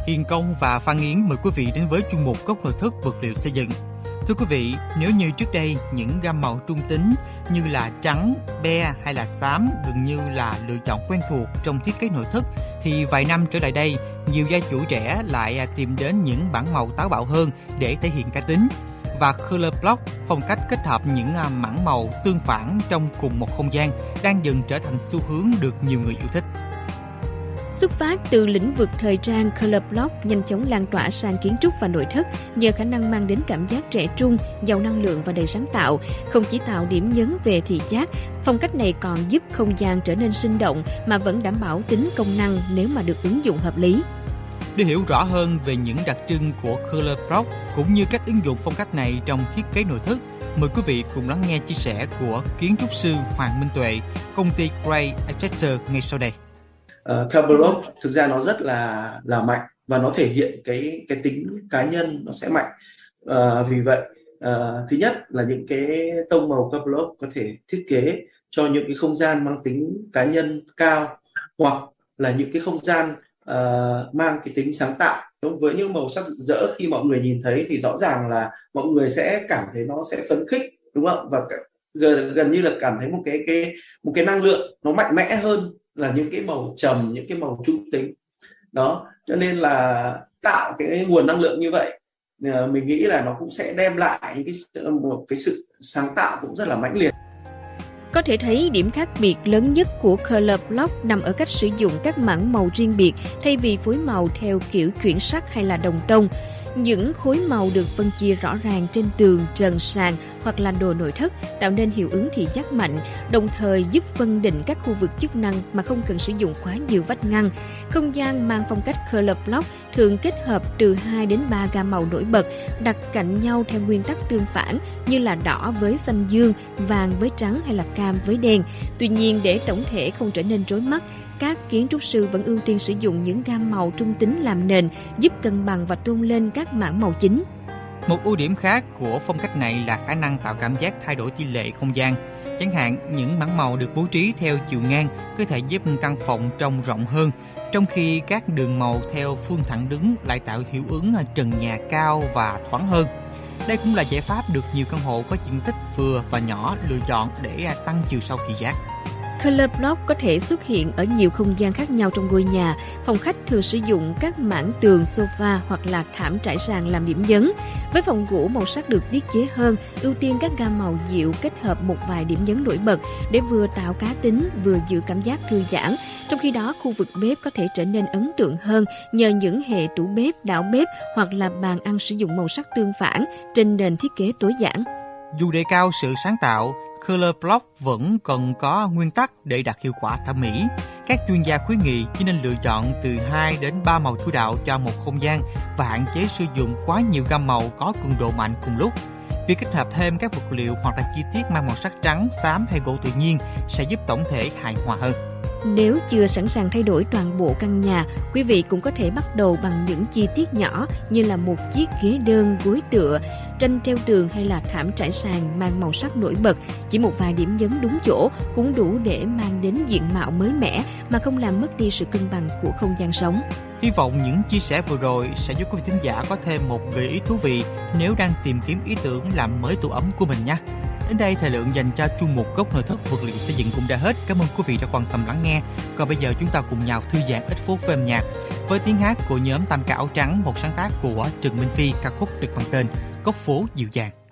Hiền Công và Phan Yến mời quý vị đến với chuyên mục Góc nội thất vật liệu xây dựng. Thưa quý vị, nếu như trước đây những gam màu trung tính như là trắng, be hay là xám gần như là lựa chọn quen thuộc trong thiết kế nội thất, thì vài năm trở lại đây, nhiều gia chủ trẻ lại tìm đến những bảng màu táo bạo hơn để thể hiện cá tính. Và Color Block, phong cách kết hợp những mảng màu tương phản trong cùng một không gian, đang dần trở thành xu hướng được nhiều người yêu thích. Xuất phát từ lĩnh vực thời trang, Color Block nhanh chóng lan tỏa sang kiến trúc và nội thất nhờ khả năng mang đến cảm giác trẻ trung, giàu năng lượng và đầy sáng tạo. Không chỉ tạo điểm nhấn về thị giác, phong cách này còn giúp không gian trở nên sinh động mà vẫn đảm bảo tính công năng nếu mà được ứng dụng hợp lý. Để hiểu rõ hơn về những đặc trưng của Color Block cũng như cách ứng dụng phong cách này trong thiết kế nội thất, mời quý vị cùng lắng nghe chia sẻ của kiến trúc sư Hoàng Minh Tuệ, công ty Gray Architecture ngay sau đây. Color Block thực ra nó rất là mạnh và nó thể hiện cái tính cá nhân nó sẽ mạnh. Vì vậy thứ nhất là những cái tông màu Color Block có thể thiết kế cho những cái không gian mang tính cá nhân cao, hoặc là những cái không gian mang cái tính sáng tạo. Với những màu sắc rực rỡ, khi mọi người nhìn thấy thì rõ ràng là mọi người sẽ cảm thấy nó sẽ phấn khích, đúng không? Và gần như là cảm thấy một cái năng lượng nó mạnh mẽ hơn là những cái màu trầm, những cái màu trung tính. Đó, cho nên là tạo cái nguồn năng lượng như vậy, mình nghĩ là nó cũng sẽ đem lại một cái sự sáng tạo cũng rất là mãnh liệt. Có thể thấy điểm khác biệt lớn nhất của Color Block nằm ở cách sử dụng các mảng màu riêng biệt thay vì phối màu theo kiểu chuyển sắc hay là đồng tông. Những khối màu được phân chia rõ ràng trên tường, trần, sàn hoặc là đồ nội thất tạo nên hiệu ứng thị giác mạnh, đồng thời giúp phân định các khu vực chức năng mà không cần sử dụng quá nhiều vách ngăn. Không gian mang phong cách Color Block thường kết hợp từ 2 đến 3 gam màu nổi bật, đặt cạnh nhau theo nguyên tắc tương phản như là đỏ với xanh dương, vàng với trắng hay là cam với đen. Tuy nhiên, để tổng thể không trở nên rối mắt, các kiến trúc sư vẫn ưu tiên sử dụng những gam màu trung tính làm nền, giúp cân bằng và tôn lên các mảng màu chính. Một ưu điểm khác của phong cách này là khả năng tạo cảm giác thay đổi tỷ lệ không gian. Chẳng hạn, những mảng màu được bố trí theo chiều ngang có thể giúp căn phòng trông rộng hơn, trong khi các đường màu theo phương thẳng đứng lại tạo hiệu ứng trần nhà cao và thoáng hơn. Đây cũng là giải pháp được nhiều căn hộ có diện tích vừa và nhỏ lựa chọn để tăng chiều sâu thị giác. Color Block có thể xuất hiện ở nhiều không gian khác nhau trong ngôi nhà. Phòng khách thường sử dụng các mảng tường, sofa hoặc là thảm trải sàn làm điểm nhấn. Với phòng ngủ, màu sắc được tiết chế hơn, ưu tiên các gam màu dịu kết hợp một vài điểm nhấn nổi bật để vừa tạo cá tính, vừa giữ cảm giác thư giãn. Trong khi đó, khu vực bếp có thể trở nên ấn tượng hơn nhờ những hệ tủ bếp, đảo bếp hoặc là bàn ăn sử dụng màu sắc tương phản trên nền thiết kế tối giản. Dù đề cao sự sáng tạo, Color Block vẫn cần có nguyên tắc để đạt hiệu quả thẩm mỹ. Các chuyên gia khuyến nghị chỉ nên lựa chọn từ 2 đến 3 màu chủ đạo cho một không gian và hạn chế sử dụng quá nhiều gam màu có cường độ mạnh cùng lúc. Việc kết hợp thêm các vật liệu hoặc là chi tiết mang màu sắc trắng, xám hay gỗ tự nhiên sẽ giúp tổng thể hài hòa hơn. Nếu chưa sẵn sàng thay đổi toàn bộ căn nhà, quý vị cũng có thể bắt đầu bằng những chi tiết nhỏ như là một chiếc ghế đơn, gối tựa, tranh treo tường hay là thảm trải sàn mang màu sắc nổi bật. Chỉ một vài điểm nhấn đúng chỗ cũng đủ để mang đến diện mạo mới mẻ mà không làm mất đi sự cân bằng của không gian sống. Hy vọng những chia sẻ vừa rồi sẽ giúp quý vị thính giả có thêm một gợi ý thú vị nếu đang tìm kiếm ý tưởng làm mới tổ ấm của mình nha. Đến đây, thời lượng dành cho chuyên mục Góc nội thất vật liệu xây dựng cũng đã hết. Cảm ơn quý vị đã quan tâm lắng nghe. Còn bây giờ chúng ta cùng nhau thư giãn ít phút với âm nhạc với tiếng hát của nhóm Tam Ca Áo Trắng, một sáng tác của Trần Minh Phi, ca khúc được mang tên Góc phố dịu dàng.